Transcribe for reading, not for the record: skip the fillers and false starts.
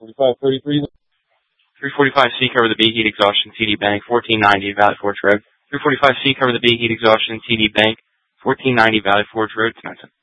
4533. 345C, cover the B heat exhaustion, TD Bank, 1490 Valley Forge Road. 345C, cover the B heat exhaustion, TD Bank, 1490 Valley Forge Road, Commencement.